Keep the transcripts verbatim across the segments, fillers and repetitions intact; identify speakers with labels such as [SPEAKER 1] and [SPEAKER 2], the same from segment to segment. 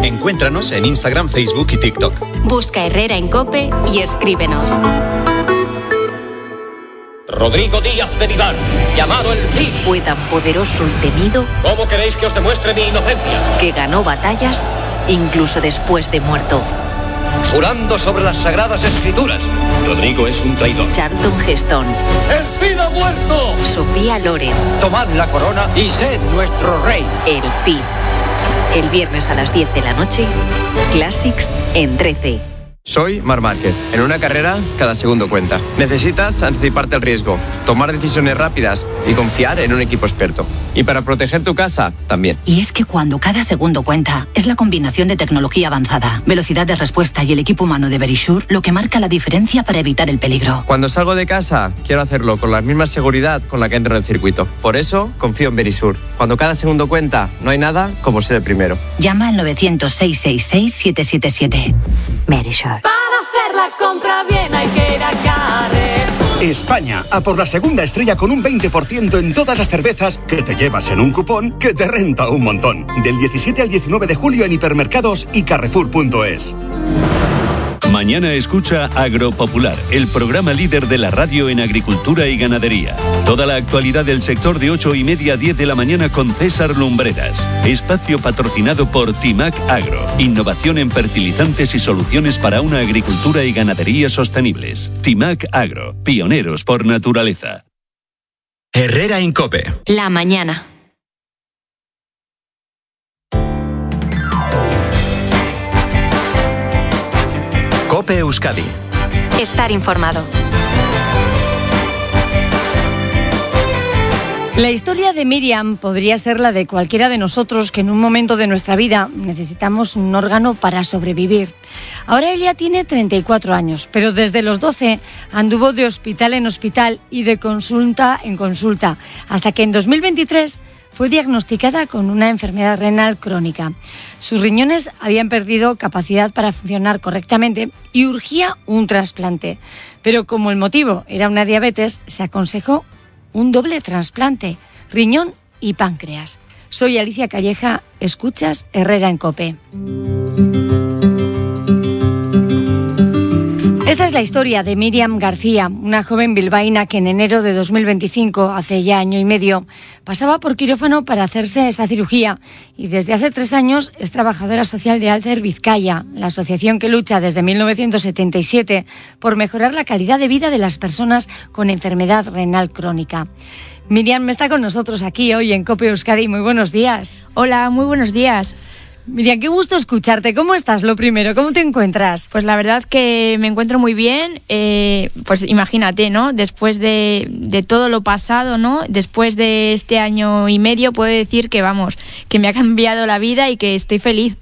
[SPEAKER 1] Encuéntranos en Instagram, Facebook y TikTok.
[SPEAKER 2] Busca Herrera en COPE y escríbenos.
[SPEAKER 3] Rodrigo Díaz de Vivar, llamado el Cid.
[SPEAKER 4] Fue tan poderoso y temido.
[SPEAKER 3] ¿Cómo queréis que os demuestre mi inocencia?
[SPEAKER 4] Que ganó batallas incluso después de muerto.
[SPEAKER 3] Jurando sobre las sagradas escrituras. Rodrigo es un traidor.
[SPEAKER 4] Charlton Heston.
[SPEAKER 3] ¡El Cid ha muerto!
[SPEAKER 4] Sofía Loren.
[SPEAKER 3] Tomad la corona y sed nuestro rey.
[SPEAKER 4] El Cid. El viernes a las diez de la noche, Classics en trece.
[SPEAKER 5] Soy Marc Márquez. En una carrera, cada segundo cuenta. Necesitas anticiparte al riesgo, tomar decisiones rápidas y confiar en un equipo experto. Y para proteger tu casa, también.
[SPEAKER 6] Y es que cuando cada segundo cuenta, es la combinación de tecnología avanzada, velocidad de respuesta y el equipo humano de Verisure lo que marca la diferencia para evitar el peligro.
[SPEAKER 5] Cuando salgo de casa, quiero hacerlo con la misma seguridad con la que entro en el circuito. Por eso, confío en Verisure. Cuando cada segundo cuenta, no hay nada como ser el primero.
[SPEAKER 6] Llama al novecientos, seiscientos sesenta y seis, siete siete siete. Verisure.
[SPEAKER 7] Para hacer la compra bien hay que ir a Carrer.
[SPEAKER 8] España, a por la segunda estrella con un veinte por ciento en todas las cervezas que te llevas en un cupón que te renta un montón. Del diecisiete al diecinueve de julio en hipermercados y carrefour punto es.
[SPEAKER 9] Mañana escucha Agropopular, el programa líder de la radio en agricultura y ganadería. Toda la actualidad del sector de ocho y media a diez de la mañana con César Lumbreras. Espacio patrocinado por Timac Agro. Innovación en fertilizantes y soluciones para una agricultura y ganadería sostenibles. Timac Agro, pioneros por naturaleza.
[SPEAKER 1] Herrera en COPE.
[SPEAKER 2] La mañana.
[SPEAKER 1] COPE Euskadi.
[SPEAKER 2] Estar informado.
[SPEAKER 10] La historia de Miriam podría ser la de cualquiera de nosotros que en un momento de nuestra vida necesitamos un órgano para sobrevivir. Ahora ella tiene treinta y cuatro años, pero desde los doce anduvo de hospital en hospital y de consulta en consulta, hasta que en dos mil veintitrés fue diagnosticada con una enfermedad renal crónica. Sus riñones habían perdido capacidad para funcionar correctamente y urgía un trasplante. Pero como el motivo era una diabetes, se aconsejó un doble trasplante, riñón y páncreas. Soy Alicia Calleja, escuchas Herrera en COPE. Esta es la historia de Miriam García, una joven bilbaína que en enero de dos mil veinticinco, hace ya año y medio, pasaba por quirófano para hacerse esa cirugía y desde hace tres años es trabajadora social de Alter Vizcaya, la asociación que lucha desde mil novecientos setenta y siete por mejorar la calidad de vida de las personas con enfermedad renal crónica. Miriam está con nosotros aquí hoy en COPE Euskadi. Muy buenos días.
[SPEAKER 11] Hola, muy buenos días.
[SPEAKER 10] Miriam, qué gusto escucharte. ¿Cómo estás? Lo primero, ¿cómo te encuentras?
[SPEAKER 11] Pues la verdad que me encuentro muy bien. Eh, pues imagínate, ¿no? Después de, de todo lo pasado, ¿no? Después de este año y medio, puedo decir que, vamos, que me ha cambiado la vida y que estoy feliz.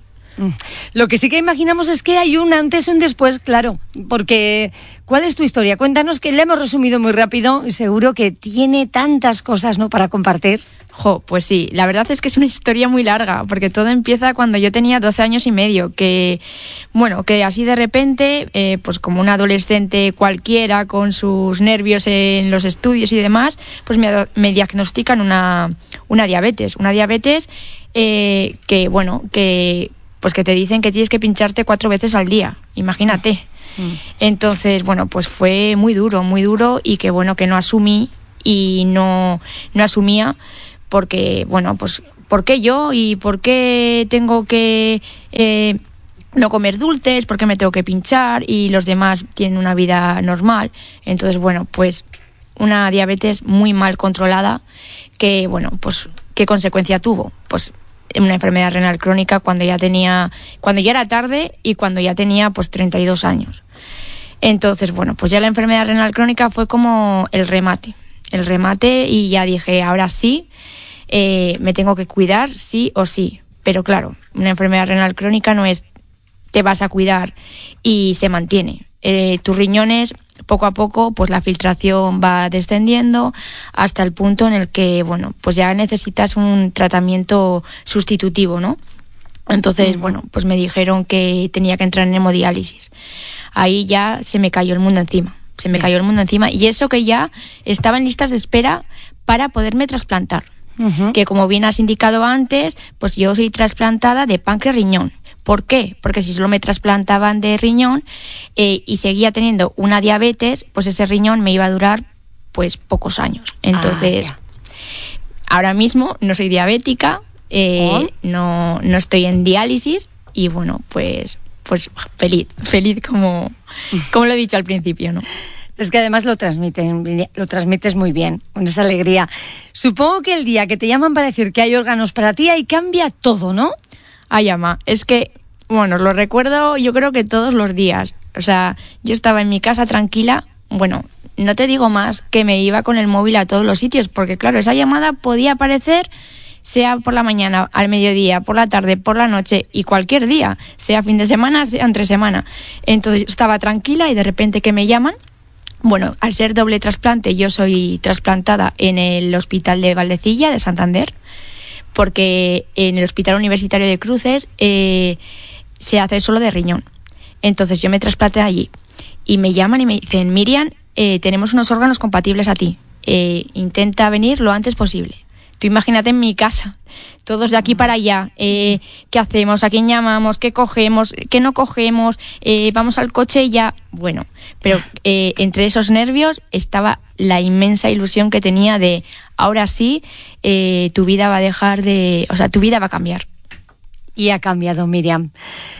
[SPEAKER 10] Lo que sí que imaginamos es que hay un antes y un después, claro, porque ¿cuál es tu historia? Cuéntanos, que le hemos resumido muy rápido y seguro que tiene tantas cosas, ¿no?, para compartir.
[SPEAKER 11] Jo, pues sí, la verdad es que es una historia muy larga, porque todo empieza cuando yo tenía doce años y medio, que, bueno, que así de repente, eh, pues como una adolescente cualquiera, con sus nervios en los estudios y demás, pues me, me diagnostican una, una diabetes, una diabetes eh, que, bueno, que... pues que te dicen que tienes que pincharte cuatro veces al día, imagínate. Mm. Entonces, bueno, pues fue muy duro, muy duro y que bueno, que no asumí y no, no asumía porque, bueno, pues ¿por qué yo? ¿Y por qué tengo que eh, no comer dulces? ¿Por qué me tengo que pinchar? Y los demás tienen una vida normal. Entonces, bueno, pues una diabetes muy mal controlada que, bueno, pues ¿qué consecuencia tuvo? Pues una enfermedad renal crónica cuando ya tenía, cuando ya era tarde y cuando ya tenía pues treinta y dos años. Entonces, bueno, pues ya la enfermedad renal crónica fue como el remate, el remate y ya dije, ahora sí, eh, me tengo que cuidar sí o sí. Pero claro, una enfermedad renal crónica no es te vas a cuidar y se mantiene. Eh, tus riñones, poco a poco, pues la filtración va descendiendo hasta el punto en el que, bueno, pues ya necesitas un tratamiento sustitutivo, ¿no? Entonces, uh-huh. bueno, pues me dijeron que tenía que entrar en hemodiálisis. Ahí ya se me cayó el mundo encima, se me sí. cayó el mundo encima. Y eso que ya estaba en listas de espera para poderme trasplantar. Uh-huh. Que como bien has indicado antes, pues yo soy trasplantada de páncreas-riñón. ¿Por qué? Porque si solo me trasplantaban de riñón eh, y seguía teniendo una diabetes, pues ese riñón me iba a durar pues pocos años. Entonces, ah, ahora mismo no soy diabética, eh, ¿Oh? no, no estoy en diálisis y bueno, pues, pues feliz, feliz como, como lo he dicho al principio, ¿no?
[SPEAKER 10] Es que además lo transmiten, lo transmites muy bien, con esa alegría. Supongo que el día que te llaman para decir que hay órganos para ti, ahí cambia todo, ¿no?
[SPEAKER 11] Ay, ama, es que, bueno, lo recuerdo yo creo que todos los días. O sea, yo estaba en mi casa tranquila, bueno, no te digo más que me iba con el móvil a todos los sitios, porque claro, esa llamada podía aparecer sea por la mañana, al mediodía, por la tarde, por la noche y cualquier día, sea fin de semana, sea entre semana. Entonces estaba tranquila y de repente que me llaman. Bueno, al ser doble trasplante, yo soy trasplantada en el Hospital de Valdecilla, de Santander, porque en el Hospital Universitario de Cruces eh, se hace solo de riñón. Entonces yo me trasplanté allí y me llaman y me dicen, Miriam, eh, tenemos unos órganos compatibles a ti, eh, intenta venir lo antes posible. Tú imagínate en mi casa, todos de aquí para allá, eh, ¿qué hacemos? ¿A quién llamamos? ¿Qué cogemos? ¿Qué no cogemos? Eh, ¿Vamos al coche y ya? Bueno, pero eh, entre esos nervios estaba la inmensa ilusión que tenía de, ahora sí, eh, tu vida va a dejar de... O sea, tu vida va a cambiar.
[SPEAKER 10] Y ha cambiado, Miriam.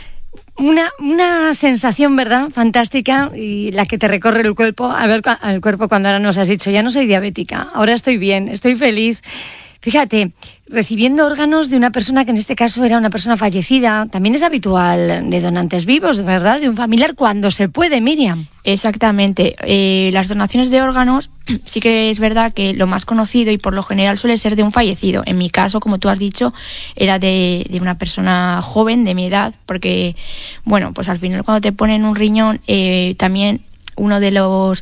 [SPEAKER 10] Una, una sensación, ¿verdad?, fantástica, y la que te recorre el cuerpo, a ver, al cuerpo cuando ahora nos has dicho, ya no soy diabética, ahora estoy bien, estoy feliz. Fíjate, recibiendo órganos de una persona que en este caso era una persona fallecida, también es habitual de donantes vivos, ¿verdad?, de un familiar cuando se puede, Miriam.
[SPEAKER 11] Exactamente. Eh, las donaciones de órganos sí que es verdad que lo más conocido y por lo general suele ser de un fallecido. En mi caso, como tú has dicho, era de, de una persona joven, de mi edad, porque, bueno, pues al final cuando te ponen un riñón, eh, también uno de los...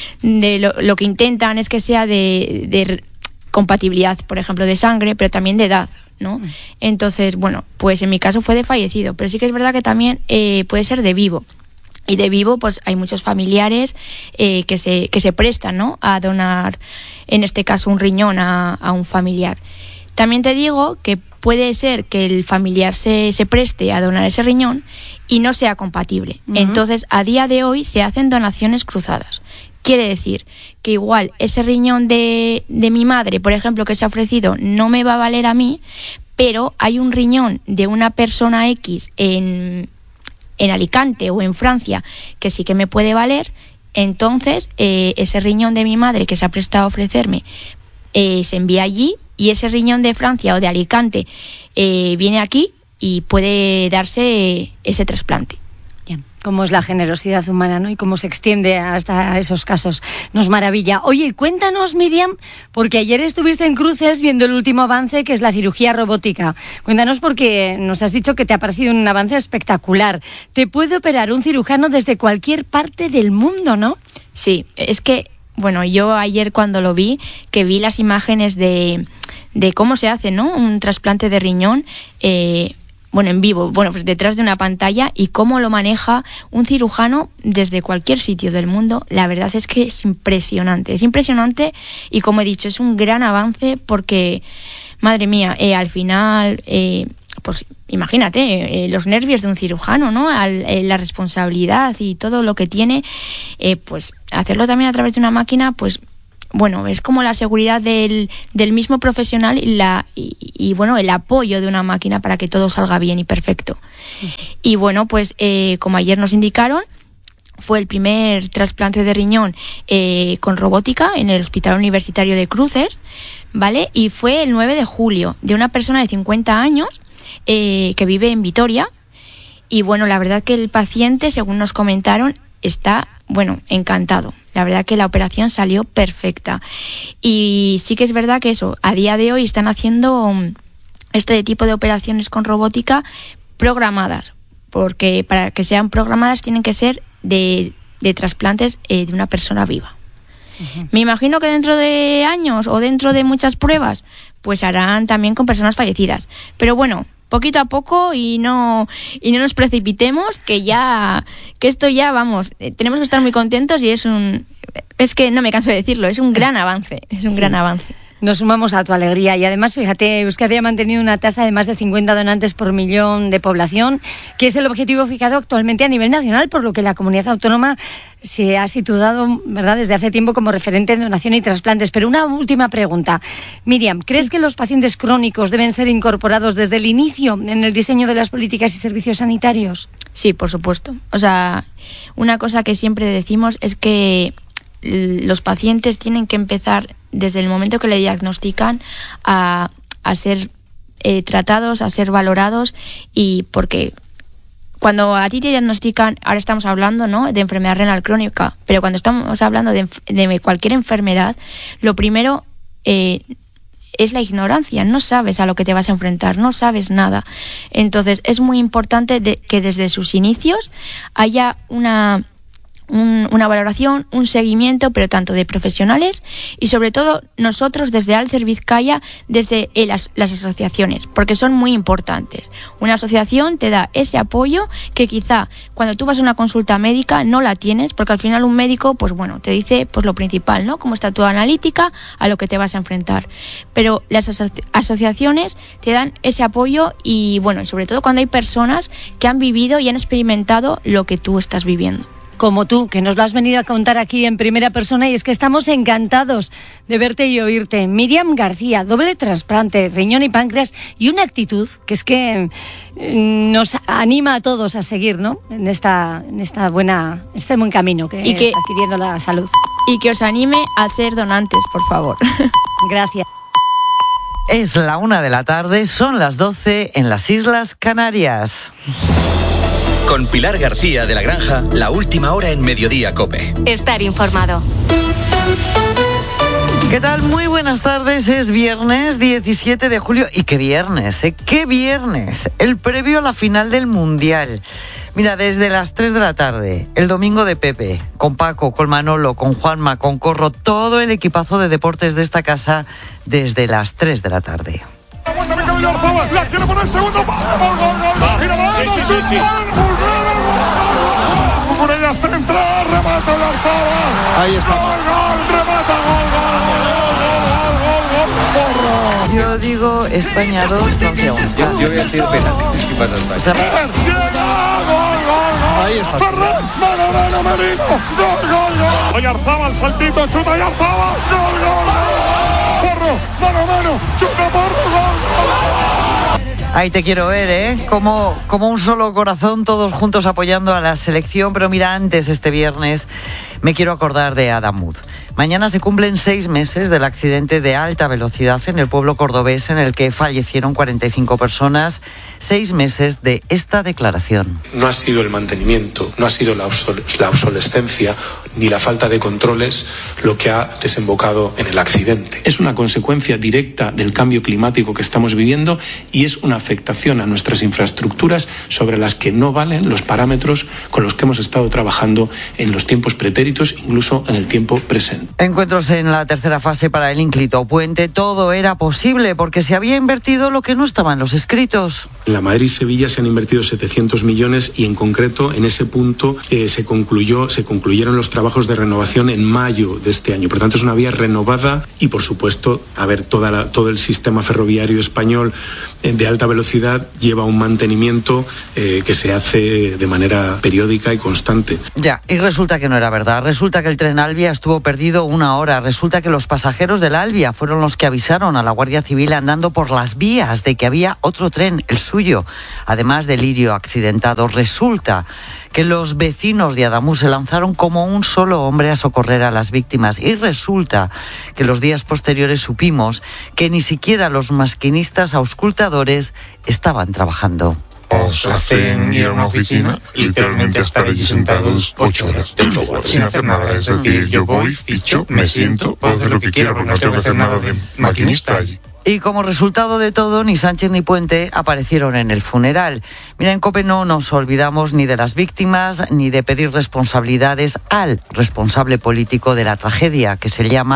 [SPEAKER 11] de lo, lo que intentan es que sea de... de compatibilidad, por ejemplo, de sangre, pero también de edad, ¿no? Entonces, bueno, pues en mi caso fue de fallecido, pero sí que es verdad que también eh, puede ser de vivo. Y de vivo, pues hay muchos familiares eh, que se que se prestan, ¿no?, a donar, en este caso, un riñón a, a un familiar. También te digo que puede ser que el familiar se, se preste a donar ese riñón y no sea compatible. Uh-huh. Entonces, a día de hoy se hacen donaciones cruzadas. Quiere decir que igual ese riñón de, de mi madre, por ejemplo, que se ha ofrecido, no me va a valer a mí, pero hay un riñón de una persona X en, en Alicante o en Francia que sí que me puede valer. Entonces, eh, ese riñón de mi madre que se ha prestado a ofrecerme eh, se envía allí y ese riñón de Francia o de Alicante eh, viene aquí y puede darse ese trasplante.
[SPEAKER 10] Cómo es la generosidad humana, ¿no? Y cómo se extiende hasta esos casos. Nos maravilla. Oye, cuéntanos, Miriam, porque ayer estuviste en Cruces viendo el último avance, que es la cirugía robótica. Cuéntanos, porque nos has dicho que te ha parecido un avance espectacular. Te puede operar un cirujano desde cualquier parte del mundo, ¿no?
[SPEAKER 11] Sí, es que, bueno, yo ayer cuando lo vi, que vi las imágenes de, de cómo se hace, ¿no?, un trasplante de riñón, eh, bueno, en vivo, bueno, pues detrás de una pantalla, y cómo lo maneja un cirujano desde cualquier sitio del mundo, la verdad es que es impresionante, es impresionante y, como he dicho, es un gran avance porque, madre mía, eh, al final, eh, pues imagínate, eh, los nervios de un cirujano, ¿no?, Al, eh, la responsabilidad y todo lo que tiene, eh, pues hacerlo también a través de una máquina, pues bueno, es como la seguridad del, del mismo profesional y, la, y, y, bueno, el apoyo de una máquina para que todo salga bien y perfecto. Uh-huh. Y bueno, pues eh, como ayer nos indicaron, fue el primer trasplante de riñón eh, con robótica en el Hospital Universitario de Cruces, ¿vale? Y fue el nueve de julio, de una persona de cincuenta años eh, que vive en Vitoria. Y bueno, la verdad que el paciente, según nos comentaron, está, bueno, encantado. La verdad que la operación salió perfecta. Y sí que es verdad que eso, a día de hoy están haciendo este tipo de operaciones con robótica programadas, porque para que sean programadas tienen que ser de, de trasplantes eh, de una persona viva. Uh-huh. Me imagino que dentro de años o dentro de muchas pruebas, pues harán también con personas fallecidas. Pero bueno, poquito a poco y no y no nos precipitemos, que ya que esto ya, vamos, eh, tenemos que estar muy contentos y es un es que no me canso de decirlo, es un gran avance, es un sí. gran avance.
[SPEAKER 10] Nos sumamos a tu alegría y además, fíjate, Euskadi ha mantenido una tasa de más de cincuenta donantes por millón de población, que es el objetivo fijado actualmente a nivel nacional, por lo que la comunidad autónoma se ha situado, ¿verdad?, desde hace tiempo como referente en donación y trasplantes. Pero una última pregunta. Miriam, ¿crees sí. que los pacientes crónicos deben ser incorporados desde el inicio en el diseño de las políticas y servicios sanitarios?
[SPEAKER 11] Sí, por supuesto. O sea, una cosa que siempre decimos es que los pacientes tienen que empezar desde el momento que le diagnostican a, a ser eh, tratados, a ser valorados, y porque cuando a ti te diagnostican, ahora estamos hablando, ¿no?, de enfermedad renal crónica, pero cuando estamos hablando de, de cualquier enfermedad, lo primero eh, es la ignorancia. No sabes a lo que te vas a enfrentar, no sabes nada. Entonces es muy importante de, que desde sus inicios haya una... Un, una valoración, un seguimiento, pero tanto de profesionales y sobre todo nosotros desde Alcer Vizcaya, desde las, las asociaciones, porque son muy importantes. Una asociación te da ese apoyo que quizá cuando tú vas a una consulta médica no la tienes, porque al final un médico, pues bueno, te dice pues lo principal, ¿no?, cómo está tu analítica, a lo que te vas a enfrentar. Pero las aso- asociaciones te dan ese apoyo y bueno, y sobre todo cuando hay personas que han vivido y han experimentado lo que tú estás viviendo.
[SPEAKER 10] Como tú, que nos lo has venido a contar aquí en primera persona, y es que estamos encantados de verte y oírte. Miriam García, doble trasplante, riñón y páncreas, y una actitud que es que nos anima a todos a seguir, ¿no?, en esta, en esta buena, este buen camino que,
[SPEAKER 11] y que
[SPEAKER 10] está adquiriendo la salud.
[SPEAKER 11] Y que os anime a ser donantes, por favor.
[SPEAKER 10] Gracias.
[SPEAKER 12] Es la una de la tarde, son las doce en las Islas Canarias.
[SPEAKER 1] Con Pilar García de la Granja, la última hora en Mediodía COPE.
[SPEAKER 2] Estar informado.
[SPEAKER 12] ¿Qué tal? Muy buenas tardes. Es viernes diecisiete de julio. ¿Y qué viernes? ¿eh? ¿Qué viernes? El previo a la final del Mundial. Mira, desde las tres de la tarde, el domingo de Pepe, con Paco, con Manolo, con Juanma, con Corro, todo el equipazo de deportes de esta casa desde las tres de la tarde.
[SPEAKER 13] La tiene por el segundo. Gol, gol, gol. Mira, va. Sí, sí, sí. Por ella centra, remata el Arzaba. Ahí está. Gol, gol, remata, gol, gol, gol, gol, gol, gol.
[SPEAKER 12] Yo digo España dos, Francia uno.
[SPEAKER 5] Yo, yo voy a decir penalti. ¿Qué pasa, España?
[SPEAKER 13] Llega, gol, gol, gol. Ahí está. Ferran, mano, mano, Merino. Gol, gol, gol. Oye, Arzaba, el saltito, chuta y Arzaba. Gol, gol, gol. Porro, mano, mano, chuta, porro, gol, gol.
[SPEAKER 12] Ahí te quiero ver, ¿eh? Como, como un solo corazón, todos juntos apoyando a la selección. Pero mira, antes, este viernes, me quiero acordar de Adam Wood. Mañana se cumplen seis meses del accidente de alta velocidad en el pueblo cordobés en el que fallecieron cuarenta y cinco personas. Seis meses de esta declaración.
[SPEAKER 14] No ha sido el mantenimiento, no ha sido la, obsol- la obsolescencia ni la falta de controles lo que ha desembocado en el accidente. Es una consecuencia directa del cambio climático que estamos viviendo y es una afectación a nuestras infraestructuras sobre las que no valen los parámetros con los que hemos estado trabajando en los tiempos pretéritos, incluso en el tiempo presente.
[SPEAKER 12] Encuentros en la tercera fase para el ínclito puente. Todo era posible porque se había invertido lo que no estaba en los escritos.
[SPEAKER 14] En la Madrid-Sevilla se han invertido setecientos millones y en concreto en ese punto eh, se concluyó, se concluyeron los trabajos de renovación en mayo de este año. Por tanto, es una vía renovada y, por supuesto, a ver, toda la, todo el sistema ferroviario español eh, de alta velocidad lleva un mantenimiento eh, que se hace de manera periódica y constante.
[SPEAKER 12] Ya, y resulta que no era verdad. Resulta que el tren Albia estuvo perdido una hora. Resulta que los pasajeros del Albia fueron los que avisaron a la Guardia Civil andando por las vías de que había otro tren, el suyo, además del lirio accidentado. Resulta que los vecinos de Adamuz se lanzaron como un solo hombre a socorrer a las víctimas. Y resulta que los días posteriores supimos que ni siquiera los maquinistas auscultadores estaban trabajando.
[SPEAKER 15] Os hacen ir a una oficina, literalmente estar allí sentados ocho horas, sin hacer nada. Es decir, yo voy, ficho, me siento, puedo hacer lo que quiera, porque no tengo que hacer nada de maquinista allí.
[SPEAKER 12] Y como resultado de todo, ni Sánchez ni Puente aparecieron en el funeral. Mira, en COPE no nos olvidamos ni de las víctimas ni de pedir responsabilidades al responsable político de la tragedia, que se llama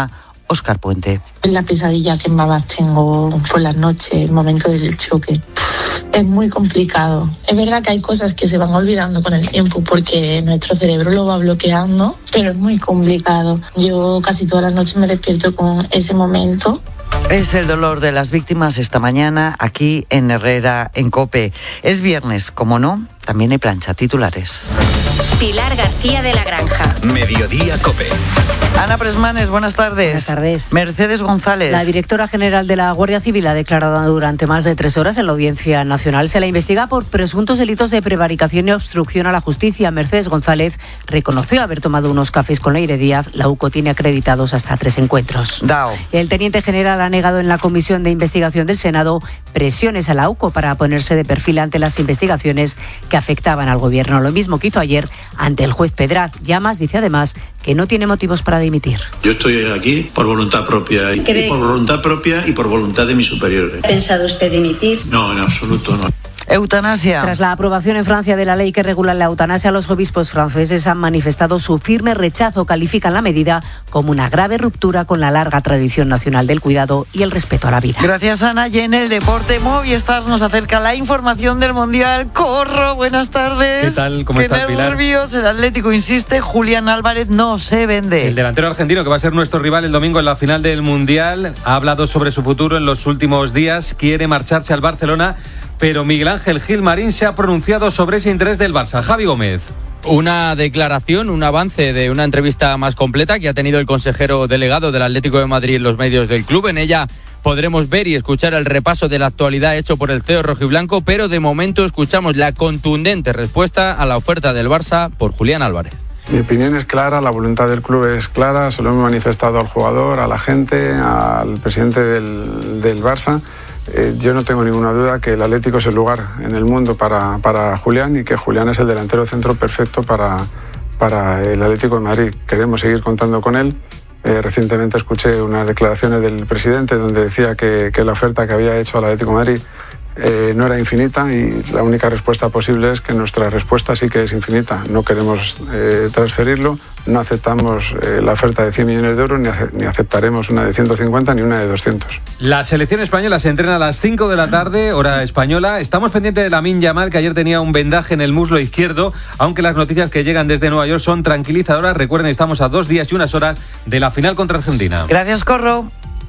[SPEAKER 12] Óscar Puente.
[SPEAKER 16] La pesadilla que más tengo por las noches, el momento del choque. Es muy complicado. Es verdad que hay cosas que se van olvidando con el tiempo porque nuestro cerebro lo va bloqueando, pero es muy complicado. Yo casi todas las noches me despierto con ese momento.
[SPEAKER 12] Es el dolor de las víctimas esta mañana aquí en Herrera, en COPE. Es viernes, como no, también hay plancha. Titulares.
[SPEAKER 2] Pilar García de la Granja.
[SPEAKER 1] Mediodía COPE.
[SPEAKER 12] Ana Presmanes, buenas tardes.
[SPEAKER 17] Buenas tardes.
[SPEAKER 12] Mercedes González.
[SPEAKER 17] La directora general de la Guardia Civil ha declarado durante más de tres horas en la Audiencia Nacional. Se la investiga por presuntos delitos de prevaricación y obstrucción a la justicia. Mercedes González reconoció haber tomado unos cafés con Leire Díaz. La U C O tiene acreditados hasta tres encuentros.
[SPEAKER 12] Dao.
[SPEAKER 17] El teniente general ha negado en la Comisión de Investigación del Senado presiones a la U C O para ponerse de perfil ante las investigaciones que afectaban al Gobierno. Lo mismo que hizo ayer ante el juez Pedraz. Llamas dice además que no tiene motivos para dimitir.
[SPEAKER 18] Yo estoy aquí por voluntad propia, y, y por voluntad propia y por voluntad de mis superiores.
[SPEAKER 19] ¿Ha pensado usted dimitir?
[SPEAKER 18] No, en absoluto no.
[SPEAKER 12] Eutanasia.
[SPEAKER 17] Tras la aprobación en Francia de la ley que regula la eutanasia, los obispos franceses han manifestado su firme rechazo. Califican la medida como una grave ruptura con la larga tradición nacional del cuidado y el respeto a la vida.
[SPEAKER 12] Gracias, Ana. Y en el deporte, Movistar nos acerca la información del Mundial. Corro, buenas tardes.
[SPEAKER 20] ¿Qué tal? ¿Cómo estás, Pilar?
[SPEAKER 12] Qué nervios. El Atlético insiste, Julián Álvarez no se vende.
[SPEAKER 20] El delantero argentino, que va a ser nuestro rival el domingo en la final del Mundial, ha hablado sobre su futuro en los últimos días. Quiere marcharse al Barcelona, pero Miguel Ángel Gilmarín se ha pronunciado sobre ese interés del Barça. Javi Gómez.
[SPEAKER 21] Una declaración, un avance de una entrevista más completa que ha tenido el consejero delegado del Atlético de Madrid en los medios del club. En ella podremos ver y escuchar el repaso de la actualidad hecho por el C E O rojiblanco, pero de momento escuchamos la contundente respuesta a la oferta del Barça por Julián Álvarez.
[SPEAKER 22] Mi opinión es clara, la voluntad del club es clara, se lo hemos manifestado al jugador, a la gente, al presidente del, del Barça. Eh, yo no tengo ninguna duda que el Atlético es el lugar en el mundo para, para Julián y que Julián es el delantero centro perfecto para, para el Atlético de Madrid. Queremos seguir contando con él. Eh, recientemente escuché unas declaraciones del presidente donde decía que, que la oferta que había hecho al Atlético de Madrid Eh, no era infinita y la única respuesta posible es que nuestra respuesta sí que es infinita. No queremos eh, transferirlo, no aceptamos eh, la oferta de cien millones de euros, ni, ace- ni aceptaremos una de ciento cincuenta ni una de doscientos.
[SPEAKER 20] La selección española se entrena a las cinco de la tarde, hora española. Estamos pendientes de Lamine Yamal, que ayer tenía un vendaje en el muslo izquierdo, aunque las noticias que llegan desde Nueva York son tranquilizadoras. Recuerden, estamos a dos días y unas horas de la final contra Argentina.
[SPEAKER 12] Gracias, Corro.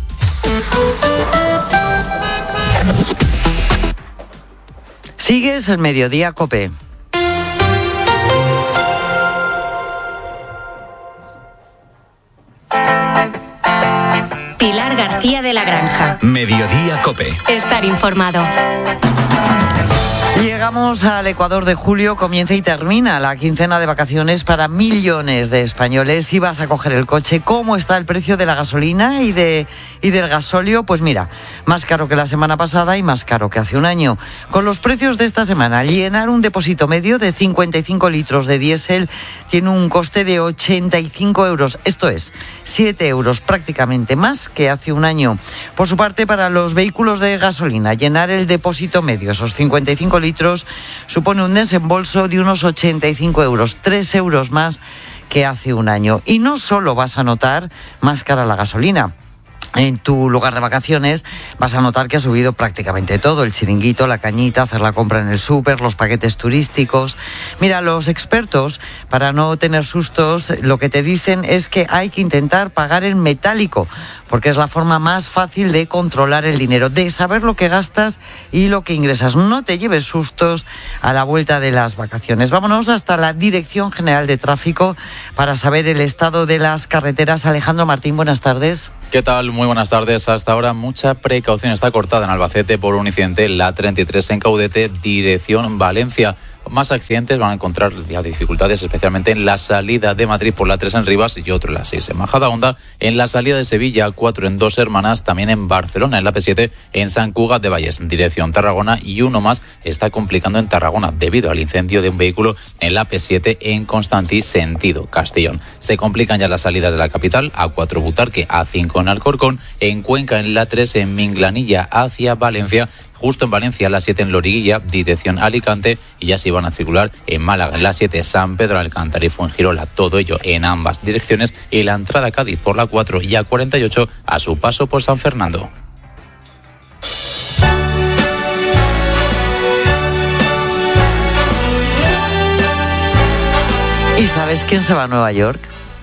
[SPEAKER 12] Sigues el Mediodía COPE.
[SPEAKER 2] Pilar García de la Granja.
[SPEAKER 1] Mediodía COPE.
[SPEAKER 2] Estar informado.
[SPEAKER 12] Llegamos al Ecuador de julio, comienza y termina la quincena de vacaciones para millones de españoles. Si vas a coger el coche, ¿cómo está el precio de la gasolina y de y del gasóleo? Pues mira, más caro que la semana pasada y más caro que hace un año. Con los precios de esta semana, llenar un depósito medio de cincuenta y cinco litros de diésel tiene un coste de ochenta y cinco euros. Esto es, siete euros prácticamente más que hace un año. Por su parte, para los vehículos de gasolina, llenar el depósito medio, esos cincuenta y cinco litros, supone un desembolso de unos ochenta y cinco euros, tres euros más que hace un año. Y no solo vas a notar más cara la gasolina. En tu lugar de vacaciones vas a notar que ha subido prácticamente todo, el chiringuito, la cañita, hacer la compra en el súper, los paquetes turísticos. Mira, los expertos, para no tener sustos, lo que te dicen es que hay que intentar pagar en metálico, porque es la forma más fácil de controlar el dinero, de saber lo que gastas y lo que ingresas. No te lleves sustos a la vuelta de las vacaciones. Vámonos hasta la Dirección General de Tráfico para saber el estado de las carreteras. Alejandro Martín, buenas tardes.
[SPEAKER 23] ¿Qué tal? Muy buenas tardes. Hasta ahora mucha precaución está cortada en Albacete por un incidente en la treinta y tres en Caudete, dirección Valencia. Más accidentes van a encontrar ya dificultades, especialmente en la salida de Madrid por la tres en Rivas y otro en la seis en Majadahonda, en la salida de Sevilla, cuatro en Dos Hermanas, también en Barcelona, en la P siete, en Sant Cugat de Valles, dirección Tarragona, y uno más está complicando en Tarragona debido al incendio de un vehículo en la P siete en Constantí, sentido Castellón. Se complican ya las salidas de la capital, A cuatro Butarque, A cinco en Alcorcón, en Cuenca en la tres en Minglanilla hacia Valencia, justo en Valencia, la siete en Loriguilla, dirección Alicante, y ya se iban a circular en Málaga, en la siete San Pedro de Alcántara y Fuengirola, todo ello en ambas direcciones, y la entrada a Cádiz por la cuatro y A cuarenta y ocho a su paso por San Fernando.
[SPEAKER 12] ¿Y sabes quién se va a Nueva York?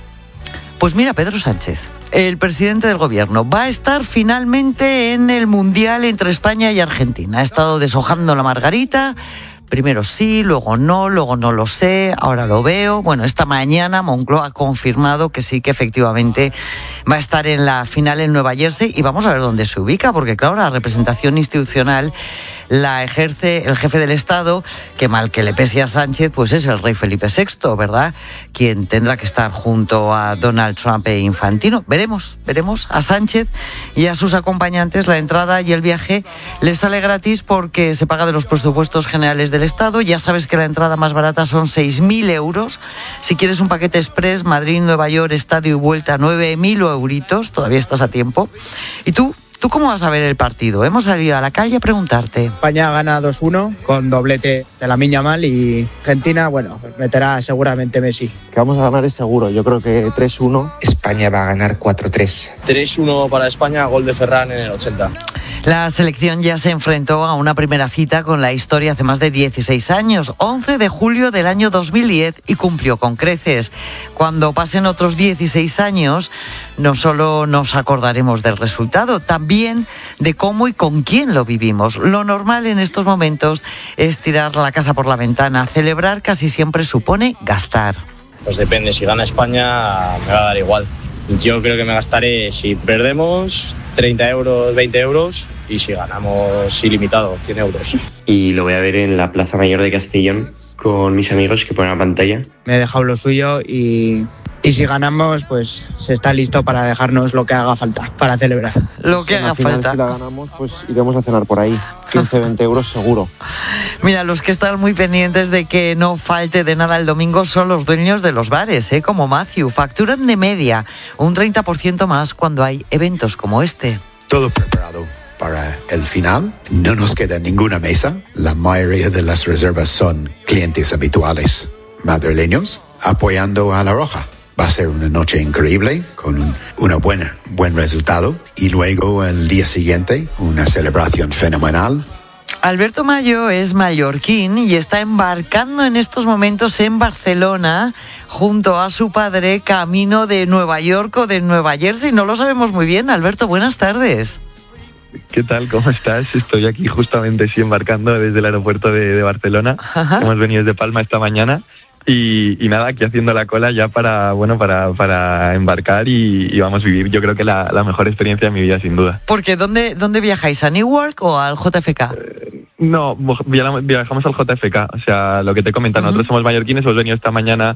[SPEAKER 12] Pues mira, Pedro Sánchez, el presidente del gobierno, va a estar finalmente en el Mundial entre España y Argentina. Ha estado deshojando la margarita. Primero sí, luego no, luego no lo sé, ahora lo veo. Bueno, esta mañana Moncloa ha confirmado que sí, que efectivamente va a estar en la final en Nueva Jersey, y vamos a ver dónde se ubica, porque claro, la representación institucional la ejerce el jefe del Estado, que mal que le pese a Sánchez, pues es el rey Felipe sexto, ¿verdad? Quien tendrá que estar junto a Donald Trump e Infantino. Veremos, veremos a Sánchez y a sus acompañantes. La entrada y el viaje les sale gratis porque se paga de los presupuestos generales del Estado. Ya sabes que la entrada más barata son seis mil euros. Si quieres un paquete express, Madrid, Nueva York, estadio y vuelta, nueve mil euritos. Todavía estás a tiempo. ¿Y tú? ¿Tú cómo vas a ver el partido? Hemos salido a la calle a preguntarte.
[SPEAKER 3] España gana dos uno con doblete de Lamine Yamal, y Argentina, bueno, meterá seguramente Messi.
[SPEAKER 4] Que vamos a ganar es seguro, yo creo que tres uno. España va a ganar cuatro tres.
[SPEAKER 19] tres uno para España, gol de Ferran en el ochenta.
[SPEAKER 12] La selección ya se enfrentó a una primera cita con la historia hace más de dieciséis años, once de julio del año dos mil diez, y cumplió con creces. Cuando pasen otros dieciséis años, no solo nos acordaremos del resultado, también de cómo y con quién lo vivimos. Lo normal en estos momentos es tirar la casa por la ventana. Celebrar casi siempre supone gastar.
[SPEAKER 19] Pues depende, si gana España me va a dar igual. Yo creo que me gastaré, si perdemos, treinta euros, veinte euros, y si ganamos ilimitado, cien euros.
[SPEAKER 4] Y lo voy a ver en la Plaza Mayor de Castellón con mis amigos que ponen la pantalla.
[SPEAKER 3] Me he dejado lo suyo y... Y si ganamos, pues se está listo para dejarnos lo que haga falta para celebrar.
[SPEAKER 12] Lo que haga falta.
[SPEAKER 4] Si la ganamos, pues iremos a cenar por ahí. quince, veinte euros seguro.
[SPEAKER 12] Mira, los que están muy pendientes de que no falte de nada el domingo son los dueños de los bares, ¿eh? Como Matthew. Facturan de media un treinta por ciento más cuando hay eventos como este.
[SPEAKER 24] Todo preparado para el final. No nos queda ninguna mesa. La mayoría de las reservas son clientes habituales madrileños apoyando a La Roja. Va a ser una noche increíble, con un una buena, buen resultado. Y luego, el día siguiente, una celebración fenomenal.
[SPEAKER 12] Alberto Mayo es mallorquín y está embarcando en estos momentos en Barcelona junto a su padre, camino de Nueva York o de Nueva Jersey. No lo sabemos muy bien. Alberto, buenas tardes.
[SPEAKER 25] ¿Qué tal? ¿Cómo estás? Estoy aquí justamente sí embarcando desde el aeropuerto de, de Barcelona. Ajá. Hemos venido desde Palma esta mañana. Y, y nada, aquí haciendo la cola ya para bueno para, para embarcar y, y vamos a vivir, yo creo que la, la mejor experiencia de mi vida, sin duda.
[SPEAKER 12] Porque ¿dónde, dónde viajáis? ¿A Newark o al J F K?
[SPEAKER 25] Eh, no, viajamos al J F K, o sea, lo que te comentan, uh-huh. Nosotros somos mallorquines, hemos venido esta mañana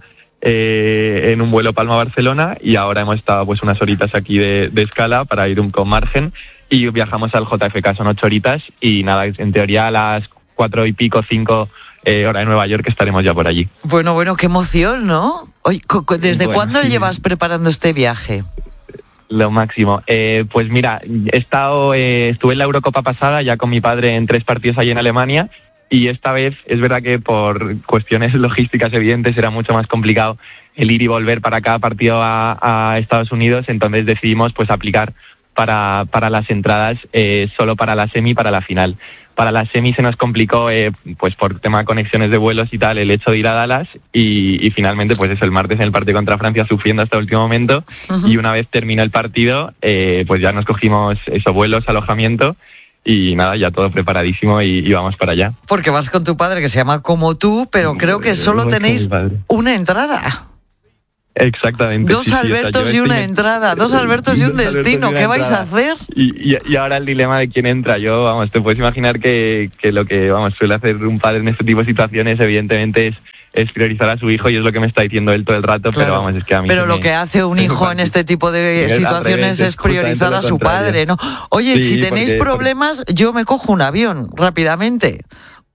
[SPEAKER 25] eh, en un vuelo Palma-Barcelona y ahora hemos estado pues unas horitas aquí de, de escala para ir un, con margen, y viajamos al J F K, son ocho horitas y nada, en teoría a las cuatro y pico, cinco... Eh, hora de Nueva York, estaremos ya por allí.
[SPEAKER 12] Bueno, bueno, qué emoción, ¿no? Oye, ¿desde bueno, cuándo sí. llevas preparando este viaje?
[SPEAKER 25] Lo máximo. Eh, pues mira, he estado, eh, estuve en la Eurocopa pasada ya con mi padre en tres partidos allí en Alemania, y esta vez es verdad que por cuestiones logísticas evidentes era mucho más complicado el ir y volver para cada partido a, a Estados Unidos, entonces decidimos pues aplicar para, para las entradas eh, solo para la semi, para la final. Para la semi se nos complicó, eh, pues por tema de conexiones de vuelos y tal, el hecho de ir a Dallas y, y finalmente, pues eso, el martes en el partido contra Francia sufriendo hasta el último momento. Uh-huh. Y una vez terminó el partido, eh, pues ya nos cogimos esos vuelos, alojamiento y nada, ya todo preparadísimo y, y vamos para allá.
[SPEAKER 12] Porque vas con tu padre que se llama como tú, pero creo que solo tenéis una entrada.
[SPEAKER 25] Exactamente.
[SPEAKER 12] Dos sí, Albertos sí, y una entrada, dos Albertos y un dos destino. Y ¿Qué vais a hacer?
[SPEAKER 25] Y, y, y ahora el dilema de quién entra. Yo, vamos, te puedes imaginar que, que lo que vamos suele hacer un padre en este tipo de situaciones, evidentemente, es, es priorizar a su hijo, y es lo que me está diciendo él todo el rato, claro. Pero vamos, es que a mí...
[SPEAKER 12] Pero lo
[SPEAKER 25] me,
[SPEAKER 12] que hace un hijo en este tipo de situaciones es priorizar a su padre, ¿no? Oye, sí, si tenéis porque... problemas, yo me cojo un avión rápidamente.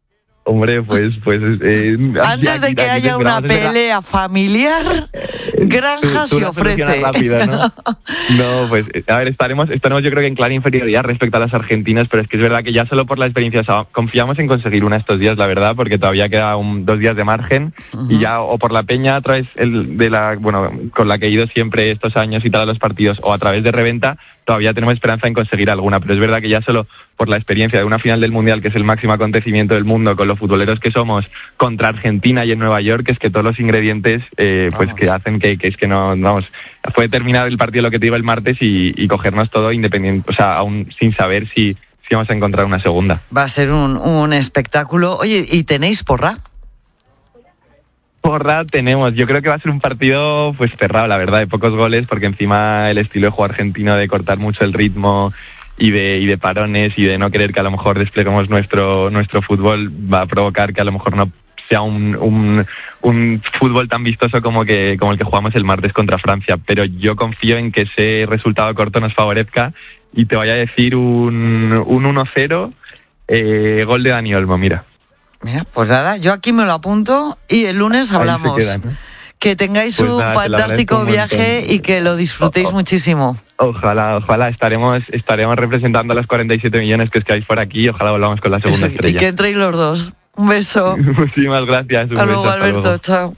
[SPEAKER 25] Hombre, pues... pues eh,
[SPEAKER 12] Antes de que
[SPEAKER 25] aquí,
[SPEAKER 12] haya
[SPEAKER 25] aquí
[SPEAKER 12] una
[SPEAKER 25] pelea
[SPEAKER 12] pelea familiar, Granja se ofrece.
[SPEAKER 25] Rápida, ¿no? No, pues a ver, estaremos, estaremos yo creo que en clara inferioridad respecto a las argentinas, pero es que es verdad que ya solo por la experiencia, o sea, confiamos en conseguir una estos días, la verdad, porque todavía queda un, dos días de margen, uh-huh. y ya o por la peña a través el, de la, bueno, con la que he ido siempre estos años y tal a los partidos, o a través de reventa, todavía tenemos esperanza en conseguir alguna, pero es verdad que ya solo por la experiencia de una final del Mundial, que es el máximo acontecimiento del mundo, con los futboleros que somos, contra Argentina y en Nueva York, es que todos los ingredientes, eh, pues que hacen que, que es que no, vamos, fue terminar el partido, lo que te digo, el martes y, y cogernos todo independiente, o sea, aún sin saber si, si vamos a encontrar una segunda.
[SPEAKER 12] Va a ser un, un espectáculo. Oye, ¿y tenéis porra?
[SPEAKER 25] Porra tenemos, yo creo que va a ser un partido pues cerrado, la verdad, de pocos goles, porque encima el estilo de juego argentino de cortar mucho el ritmo y de y de parones y de no querer que a lo mejor despleguemos nuestro nuestro fútbol va a provocar que a lo mejor no sea un, un, un fútbol tan vistoso como que como el que jugamos el martes contra Francia, pero yo confío en que ese resultado corto nos favorezca y te voy a decir un, un uno cero, eh, gol de Dani Olmo, mira.
[SPEAKER 12] Mira, pues nada, yo aquí me lo apunto y el lunes hablamos.
[SPEAKER 25] Queda, ¿no?
[SPEAKER 12] Que tengáis
[SPEAKER 25] pues
[SPEAKER 12] un
[SPEAKER 25] nada,
[SPEAKER 12] fantástico un viaje y que lo disfrutéis oh, oh. muchísimo.
[SPEAKER 25] Ojalá, ojalá, estaremos estaremos representando a los cuarenta y siete millones que es que hay por aquí y ojalá volvamos con la segunda
[SPEAKER 12] Eso,
[SPEAKER 25] estrella.
[SPEAKER 12] Y que entréis los dos. Un beso.
[SPEAKER 25] Muchísimas gracias.
[SPEAKER 12] Hasta luego, Alberto. Chao.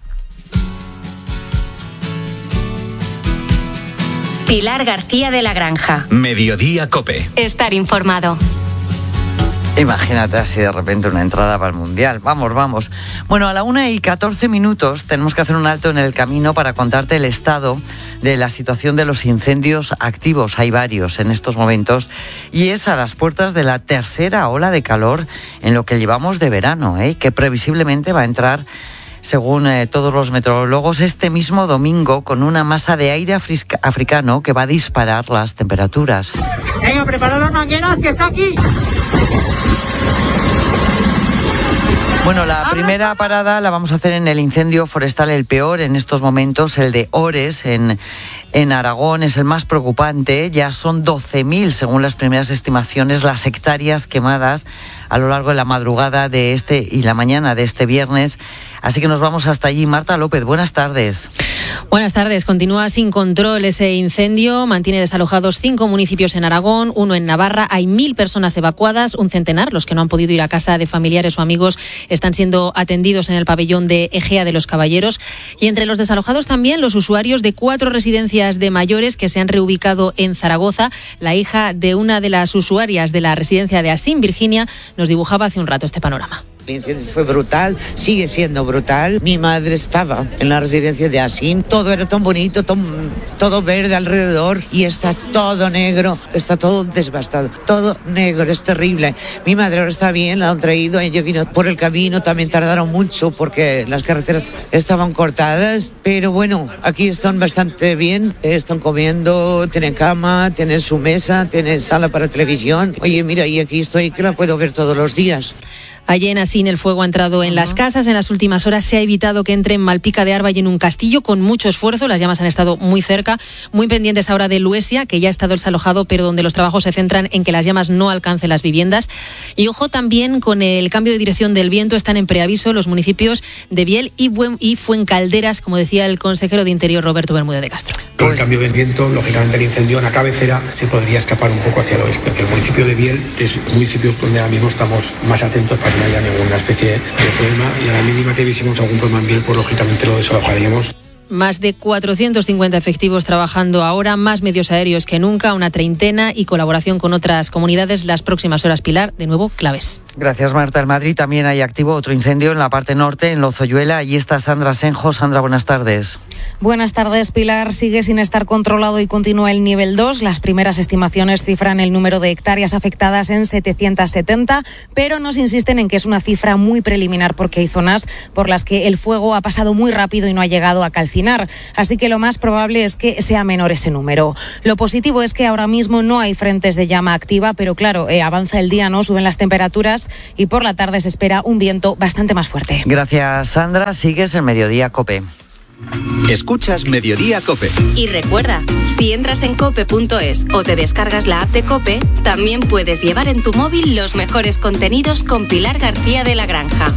[SPEAKER 2] Pilar García de la Granja.
[SPEAKER 1] Mediodía Cope.
[SPEAKER 2] Estar informado.
[SPEAKER 12] Imagínate así de repente una entrada para el Mundial. Vamos, vamos. Bueno, a la una y catorce minutos tenemos que hacer un alto en el camino para contarte el estado de la situación de los incendios activos. Hay varios en estos momentos y es a las puertas de la tercera ola de calor en lo que llevamos de verano, ¿eh? Que previsiblemente va a entrar, según eh, todos los meteorólogos, este mismo domingo con una masa de aire africa- africano que va a disparar las temperaturas.
[SPEAKER 6] Venga, preparad las mangueras que está aquí.
[SPEAKER 12] Bueno, la primera parada la vamos a hacer en el incendio forestal, el peor en estos momentos, el de Ores, en, en Aragón, es el más preocupante. Ya son doce mil, según las primeras estimaciones, las hectáreas quemadas a lo largo de la madrugada de este y la mañana de este viernes. Así que nos vamos hasta allí. Marta López, buenas tardes.
[SPEAKER 7] Buenas tardes. Continúa sin control ese incendio. Mantiene desalojados cinco municipios en Aragón, uno en Navarra. Hay mil personas evacuadas, un centenar. Los que no han podido ir a casa de familiares o amigos están siendo atendidos en el pabellón de Egea de los Caballeros. Y entre los desalojados también los usuarios de cuatro residencias de mayores que se han reubicado en Zaragoza. La hija de una de las usuarias de la residencia de Asín, Virginia, nos dibujaba hace un rato este panorama.
[SPEAKER 8] El incendio fue brutal, sigue siendo brutal. Mi madre estaba en la residencia de Asín, todo era tan bonito, todo, todo verde alrededor y está todo negro, está todo devastado, todo negro, es terrible. Mi madre ahora está bien, la han traído, ella vino por el camino, también tardaron mucho porque las carreteras estaban cortadas, pero bueno, aquí están bastante bien, están comiendo, tienen cama, tienen su mesa, tienen sala para televisión. Oye, mira, y aquí estoy que la puedo ver todos los días.
[SPEAKER 7] Allí en Asín el fuego ha entrado en las casas. En las últimas horas se ha evitado que entre en Malpica de Arba y en un castillo con mucho esfuerzo. Las llamas han estado muy cerca, muy pendientes ahora de Luesia, que ya ha estado desalojado, pero donde los trabajos se centran en que las llamas no alcancen las viviendas. Y ojo también con el cambio de dirección del viento. Están en preaviso los municipios de Biel y, Buen, y Fuencalderas, como decía el consejero de Interior Roberto Bermúdez de Castro.
[SPEAKER 9] Con el cambio del viento, lógicamente el incendio en la cabecera se podría escapar un poco hacia el oeste. Hacia el municipio de Biel es un municipio donde ahora mismo estamos más atentos para que no haya ninguna especie de problema, y a la mínima que visiéramos algún problema en Biel, pues lógicamente lo desalojaríamos.
[SPEAKER 7] Más de cuatrocientos cincuenta efectivos trabajando ahora, más medios aéreos que nunca, una treintena y colaboración con otras comunidades. Las próximas horas, Pilar, de nuevo, claves.
[SPEAKER 12] Gracias, Marta. En Madrid también hay activo otro incendio en la parte norte, en Lozoyuela. Allí está Sandra Senjo. Sandra, buenas tardes.
[SPEAKER 11] Buenas tardes, Pilar. Sigue sin estar controlado y continúa el nivel dos. Las primeras estimaciones cifran el número de hectáreas afectadas en setecientos setenta, pero nos insisten en que es una cifra muy preliminar porque hay zonas por las que el fuego ha pasado muy rápido y no ha llegado a calcinar. Así que lo más probable es que sea menor ese número. Lo positivo es que ahora mismo no hay frentes de llama activa, pero claro, eh, avanza el día, ¿no? Suben las temperaturas y por la tarde se espera un viento bastante más fuerte.
[SPEAKER 12] Gracias, Sandra. Sigues el Mediodía COPE.
[SPEAKER 1] Escuchas Mediodía COPE.
[SPEAKER 2] Y recuerda, si entras en cope punto es o te descargas la app de COPE, también puedes llevar en tu móvil los mejores contenidos con Pilar García de la Granja.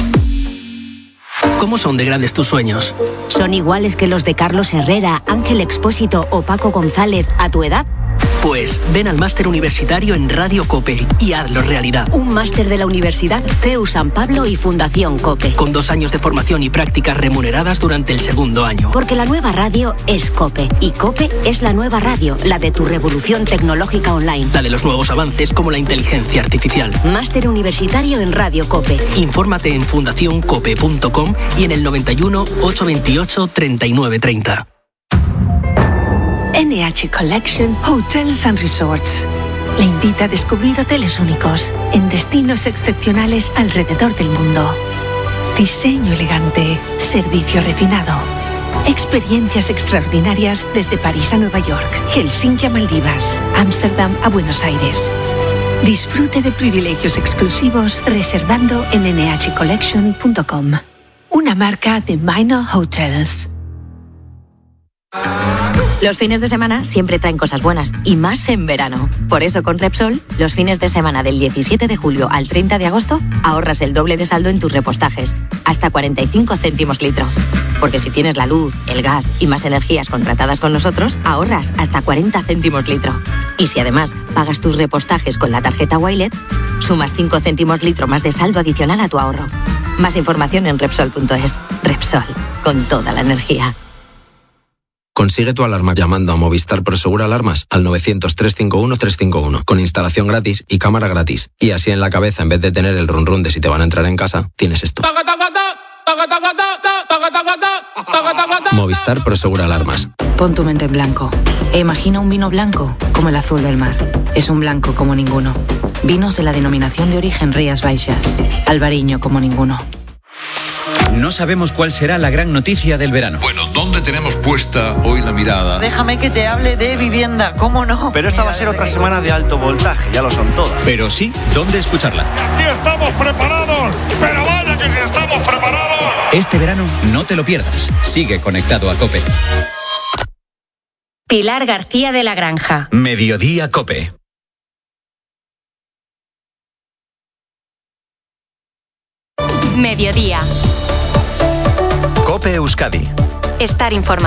[SPEAKER 5] ¿Cómo son de grandes tus sueños?
[SPEAKER 10] ¿Son iguales que los de Carlos Herrera, Ángel Expósito o Paco González a tu edad?
[SPEAKER 5] Pues ven al máster universitario en Radio COPE y hazlo realidad.
[SPEAKER 10] Un máster de la Universidad C E U San Pablo y Fundación COPE.
[SPEAKER 5] Con dos años de formación y prácticas remuneradas durante el segundo año.
[SPEAKER 10] Porque la nueva radio es COPE. Y COPE es la nueva radio, la de tu revolución tecnológica online.
[SPEAKER 5] La de los nuevos avances como la inteligencia artificial.
[SPEAKER 10] Máster universitario en Radio COPE.
[SPEAKER 5] Infórmate en fundación cope punto com y en el noventa y uno, ochocientos veintiocho, treinta y nueve treinta.
[SPEAKER 13] N H Collection Hotels and Resorts le invita a descubrir hoteles únicos en destinos excepcionales alrededor del mundo. Diseño elegante, servicio refinado, experiencias extraordinarias desde París a Nueva York, Helsinki a Maldivas, Ámsterdam a Buenos Aires. Disfrute de privilegios exclusivos reservando en n h collection punto com, una marca de Minor Hotels.
[SPEAKER 14] Los fines de semana siempre traen cosas buenas, y más en verano. Por eso con Repsol, los fines de semana del diecisiete de julio al treinta de agosto, ahorras el doble de saldo en tus repostajes, hasta cuarenta y cinco céntimos litro. Porque si tienes la luz, el gas y más energías contratadas con nosotros, ahorras hasta cuarenta céntimos litro. Y si además pagas tus repostajes con la tarjeta Wilet, sumas cinco céntimos litro más de saldo adicional a tu ahorro. Más información en Repsol punto es. Repsol, con toda la energía.
[SPEAKER 15] Consigue tu alarma llamando a Movistar Prosegur Alarmas al novecientos, trescientos cincuenta y uno, trescientos cincuenta y uno, con instalación gratis y cámara gratis. Y así en la cabeza, en vez de tener el run run de si te van a entrar en casa, tienes esto. Movistar Prosegur Alarmas.
[SPEAKER 26] Pon tu mente en blanco e imagina un vino blanco como el azul del mar. Es un blanco como ninguno. Vinos de la denominación de origen Rías Baixas. Albariño como ninguno.
[SPEAKER 1] No sabemos cuál será la gran noticia del verano.
[SPEAKER 27] Bueno, ¿dónde tenemos puesta hoy la mirada?
[SPEAKER 12] Déjame que te hable de vivienda, ¿cómo no?
[SPEAKER 28] Pero esta Mira, va a ser otra semana de alto voltaje, ya lo son todas.
[SPEAKER 1] Pero sí, ¿dónde escucharla?
[SPEAKER 27] ¡Aquí estamos preparados! ¡Pero vaya que sí estamos preparados!
[SPEAKER 1] Este verano no te lo pierdas. Sigue conectado a COPE.
[SPEAKER 2] Pilar García de la Granja.
[SPEAKER 1] Mediodía COPE.
[SPEAKER 2] Mediodía.
[SPEAKER 1] COPE Euskadi.
[SPEAKER 2] Estar informado.